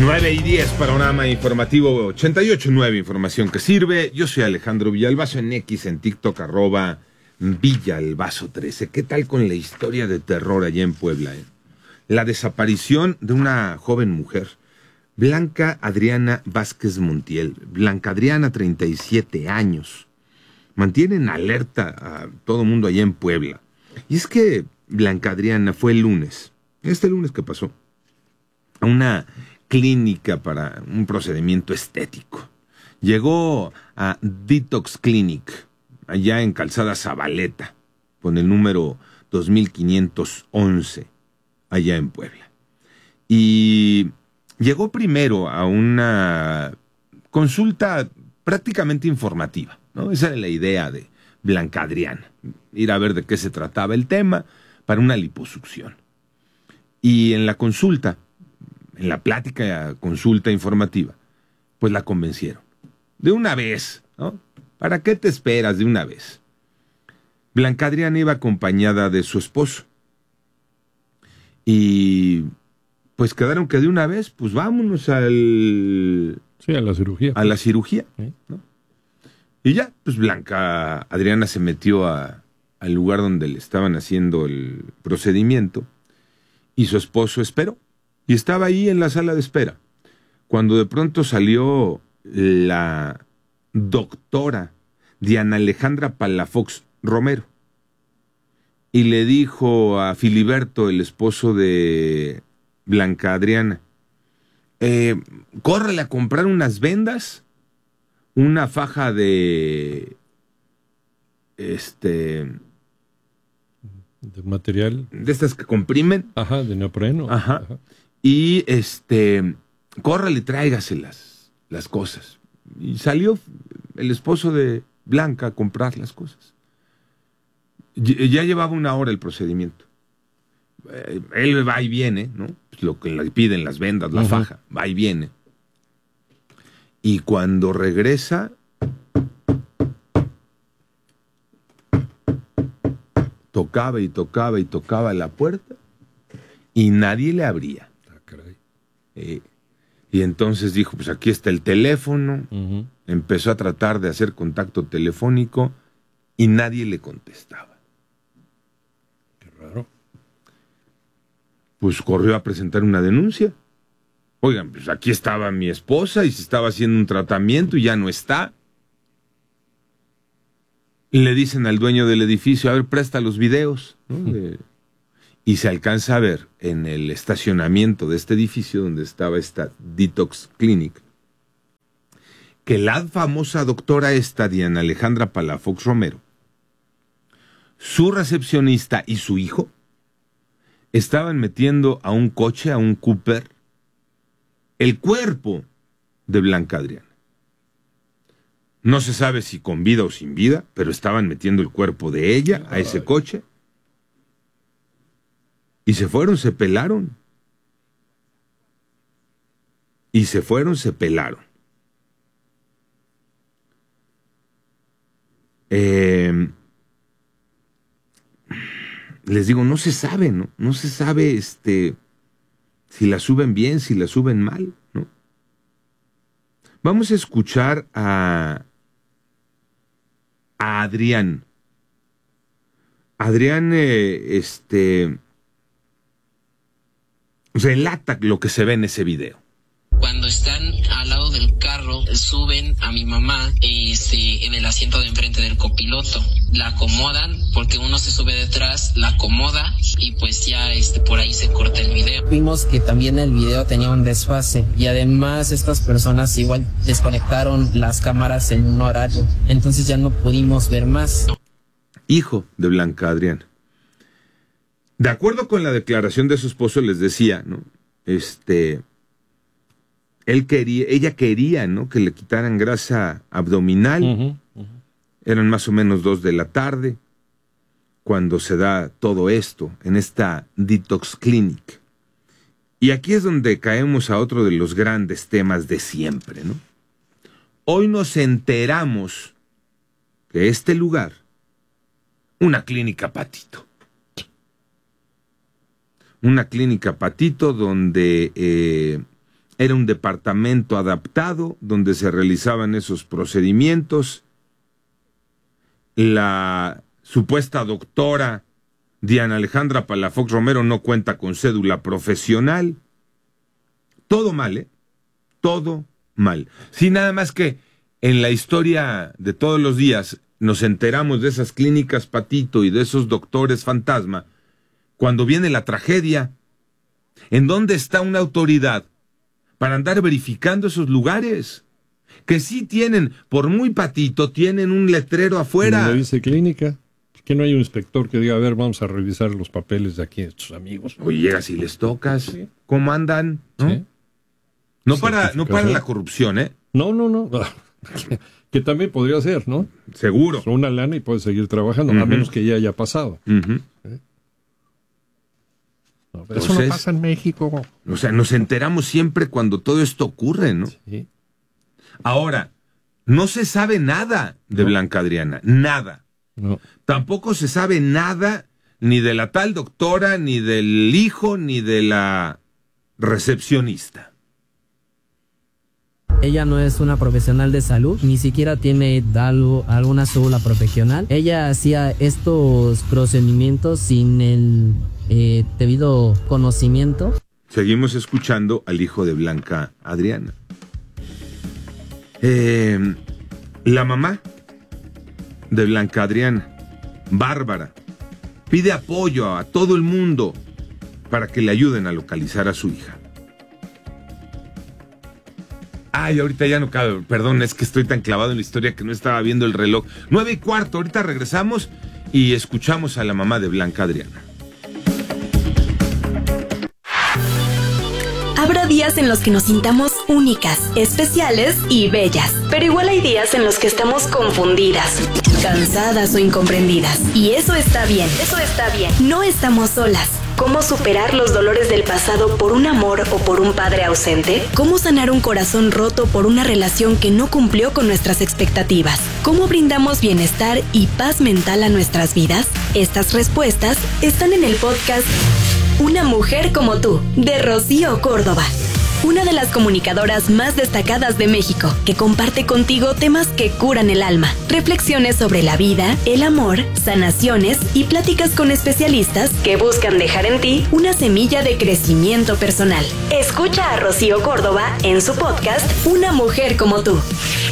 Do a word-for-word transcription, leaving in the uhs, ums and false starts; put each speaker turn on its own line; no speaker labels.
nueve y diez, panorama informativo ochenta y ocho punto nueve, información que sirve. Yo soy Alejandro Villalbazo, en X, en TikTok, arroba Villalbazo trece. ¿Qué tal con la historia de terror allá en Puebla? Eh? La desaparición de una joven mujer, Blanca Adriana Vázquez Montiel. Blanca Adriana, treinta y siete años. Mantienen alerta a todo mundo allá en Puebla. Y es que Blanca Adriana fue el lunes, este lunes que pasó, a una clínica para un procedimiento estético. Llegó a Detox Clinic, allá en Calzada Zabaleta, con el número dos mil quinientos once, allá en Puebla. Y llegó primero a una consulta prácticamente informativa, ¿no? Esa era la idea de Blanca Adriana, ir a ver de qué se trataba el tema para una liposucción. Y en la consulta, en la plática, consulta informativa, pues la convencieron. De una vez, ¿no? ¿Para qué te esperas de una vez? Blanca Adriana iba acompañada de su esposo. Y pues quedaron que de una vez, pues vámonos al...
Sí, a la cirugía.
A la cirugía, ¿no? Y ya, pues Blanca Adriana se metió a, al lugar donde le estaban haciendo el procedimiento y su esposo esperó. Y estaba ahí en la sala de espera, cuando de pronto salió la doctora Diana Alejandra Palafox Romero y le dijo a Filiberto, el esposo de Blanca Adriana, eh, córrele a comprar unas vendas, una faja de este
de material,
de estas que comprimen,
ajá, de neopreno,
ajá, ajá. Y este, córrele, tráigase las, las cosas. Y salió el esposo de Blanca a comprar las cosas. Ya llevaba una hora el procedimiento. Él va y viene, ¿no? Pues lo que le piden, las vendas, la uh-huh. faja, va y viene. Y cuando regresa, tocaba y tocaba y tocaba la puerta y nadie le abría.
Ah, caray.
Eh, y entonces dijo, pues aquí está el teléfono.
Uh-huh.
Empezó a tratar de hacer contacto telefónico y nadie le contestaba.
Qué raro.
Pues corrió a presentar una denuncia. Oigan, pues aquí estaba mi esposa y se estaba haciendo un tratamiento y ya no está. Y le dicen al dueño del edificio, a ver, presta los videos, ¿no? De... Y se alcanza a ver en el estacionamiento de este edificio donde estaba esta Detox Clinic, que la famosa doctora esta, Diana Alejandra Palafox Romero, su recepcionista y su hijo estaban metiendo a un coche, a un Cooper, el cuerpo de Blanca Adriana. No se sabe si con vida o sin vida, pero estaban metiendo el cuerpo de ella a ese coche. Y se fueron, se pelaron. Y se fueron, se pelaron. Eh, les digo, no se sabe, ¿no? No se sabe este, si la suben bien, si la suben mal, ¿no? Vamos a escuchar a, a Adrián. Adrián, eh, este, relata lo que se ve en ese video.
Cuando están al lado del carro, suben a mi mamá este, en el asiento de enfrente del copiloto. La acomodan porque uno se sube detrás, la acomoda y pues ya este, por ahí se corta el video.
Vimos que también el video tenía un desfase y además estas personas igual desconectaron las cámaras en un horario. Entonces ya no pudimos ver más.
Hijo de Blanca Adriana. De acuerdo con la declaración de su esposo, les decía, ¿no? Este... Él quería, ella quería, ¿no? Que le quitaran grasa abdominal.
Uh-huh, uh-huh.
Eran más o menos dos de la tarde cuando se da todo esto en esta Detox Clinic. Y aquí es donde caemos a otro de los grandes temas de siempre, ¿no? Hoy nos enteramos que este lugar, una clínica patito. Una clínica patito donde... Eh, era un departamento adaptado donde se realizaban esos procedimientos. La supuesta doctora Diana Alejandra Palafox Romero no cuenta con cédula profesional. Todo mal, ¿eh? Todo mal. Sí, nada más que en la historia de todos los días nos enteramos de esas clínicas Patito y de esos doctores fantasma cuando viene la tragedia. ¿En dónde está una autoridad para andar verificando esos lugares? Que sí tienen, por muy Patito, tienen un letrero afuera.
¿No dice clínica? Que no hay un inspector que diga, a ver, vamos a revisar los papeles de aquí, estos amigos.
Oye, llegas y les tocas.
Sí.
¿Cómo andan? ¿No?
Sí.
No para, no para la corrupción, ¿eh?
No, no, no. que, que también podría ser, ¿no?
Seguro.
Una lana y puedes seguir trabajando, uh-huh. a menos que ya haya pasado.
Uh-huh.
¿Eh? No, pero Entonces, eso no pasa en México.
O sea, nos enteramos siempre cuando todo esto ocurre, ¿no?
Sí.
Ahora, no se sabe nada de no. Blanca Adriana, nada.
No.
Tampoco se sabe nada ni de la tal doctora, ni del hijo, ni de la recepcionista.
Ella no es una profesional de salud, ni siquiera tiene algo, alguna cédula profesional. Ella hacía estos procedimientos sin el eh, debido conocimiento.
Seguimos escuchando al hijo de Blanca Adriana. Eh, la mamá de Blanca Adriana, Bárbara, pide apoyo a todo el mundo para que le ayuden a localizar a su hija. Ay, ahorita ya no cabe, perdón, es que estoy tan clavado en la historia que no estaba viendo el reloj. Nueve y cuarto, ahorita regresamos y escuchamos a la mamá de Blanca Adriana.
Habrá días en los que nos sintamos únicas, especiales y bellas, pero igual hay días en los que estamos confundidas, cansadas o incomprendidas. Y eso está bien, eso está bien. No estamos solas. ¿Cómo superar los dolores del pasado por un amor o por un padre ausente? ¿Cómo sanar un corazón roto por una relación que no cumplió con nuestras expectativas? ¿Cómo brindamos bienestar y paz mental a nuestras vidas? Estas respuestas están en el podcast Una mujer como tú, de Rocío Córdoba. Una de las comunicadoras más destacadas de México, que comparte contigo temas que curan el alma, reflexiones sobre la vida, el amor, sanaciones y pláticas con especialistas que buscan dejar en ti una semilla de crecimiento personal. Escucha a Rocío Córdoba en su podcast Una mujer como tú.